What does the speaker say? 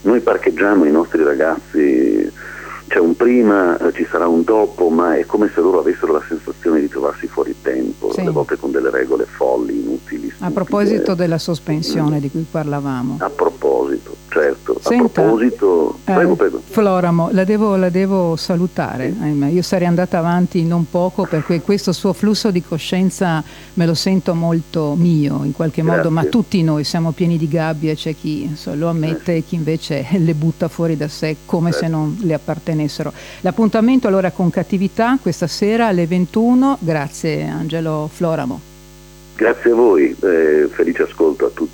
Noi parcheggiamo i nostri ragazzi, c'è un prima, ci sarà un dopo, ma è come se loro avessero la sensazione di trovarsi fuori tempo, Sì. alle volte con delle regole folli, inutili, A proposito della sospensione di cui parlavamo. A proposito, certo. Senta, a proposito, prego. Floramo, la devo salutare, Sì. ahimè. Io sarei andata avanti non poco perché questo suo flusso di coscienza me lo sento molto mio in qualche modo, ma tutti noi siamo pieni di gabbia, c'è chi lo ammette e chi invece le butta fuori da sé come se non le appartenessero. L'appuntamento allora con Cattività questa sera alle 21, grazie Angelo Floramo. Grazie a voi, felice ascolto a tutti.